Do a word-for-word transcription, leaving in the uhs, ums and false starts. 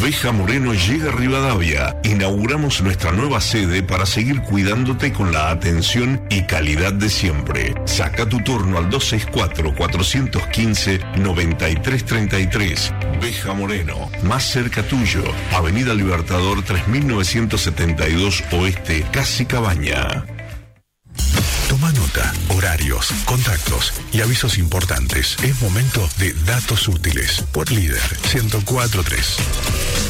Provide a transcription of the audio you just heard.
Beja Moreno llega a Rivadavia. Inauguramos nuestra nueva sede para seguir cuidándote con la atención y calidad de siempre. Saca tu turno al dos seis cuatro, cuatro uno cinco, nueve tres tres tres. Beja Moreno, más cerca tuyo. Avenida Libertador tres mil novecientos setenta y dos Oeste, Casi Cabaña. Toma nota, horarios, contactos y avisos importantes. Es momento de Datos Útiles por Líder ciento cuatro punto tres.